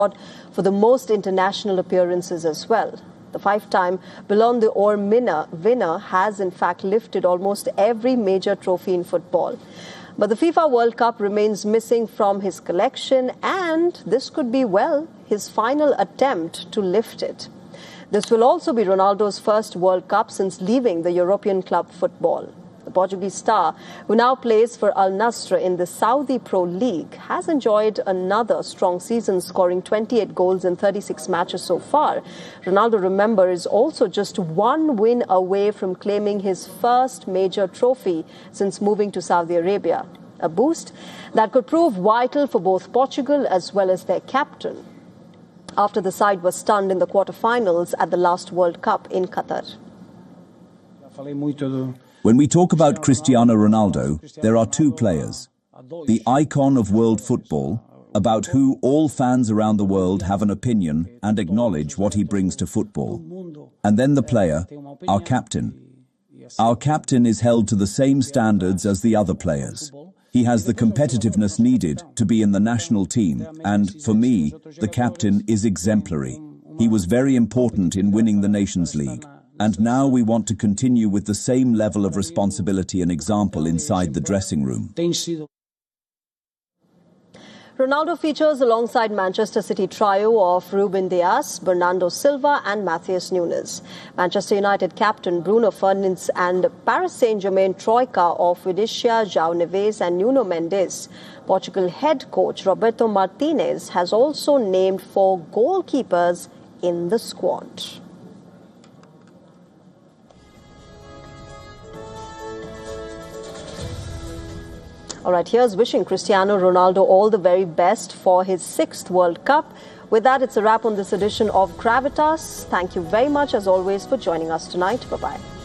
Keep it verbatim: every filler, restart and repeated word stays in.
for the most international appearances as well. The five-time Ballon d'Or winner has in fact lifted almost every major trophy in football. But the FIFA World Cup remains missing from his collection, and this could be, well, his final attempt to lift it. This will also be Ronaldo's first World Cup since leaving the European club football. The Portuguese star, who now plays for Al Nassr in the Saudi Pro League, has enjoyed another strong season, scoring twenty-eight goals in thirty-six matches so far. Ronaldo, remember, is also just one win away from claiming his first major trophy since moving to Saudi Arabia. A boost that could prove vital for both Portugal as well as their captain, after the side was stunned in the quarterfinals at the last World Cup in Qatar. When we talk about Cristiano Ronaldo, there are two players. The icon of world football, about who all fans around the world have an opinion and acknowledge what he brings to football. And then the player, our captain. Our captain is held to the same standards as the other players. He has the competitiveness needed to be in the national team, and for me, the captain is exemplary. He was very important in winning the Nations League. And now we want to continue with the same level of responsibility and example inside the dressing room. Ronaldo features alongside Manchester City trio of Ruben Dias, Bernardo Silva and Matheus Nunes. Manchester United captain Bruno Fernandes and Paris Saint-Germain troika of Vinicius, João Neves and Nuno Mendes. Portugal head coach Roberto Martinez has also named four goalkeepers in the squad. All right, here's wishing Cristiano Ronaldo all the very best for his sixth World Cup. With that, it's a wrap on this edition of Gravitas. Thank you very much, as always, for joining us tonight. Bye-bye.